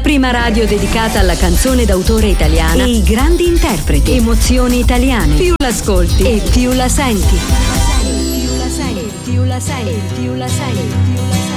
prima radio dedicata alla canzone d'autore italiana e i grandi interpreti. Emozioni italiane. Più l'ascolti e più la senti. Più la senti. Più la senti. Più la senti.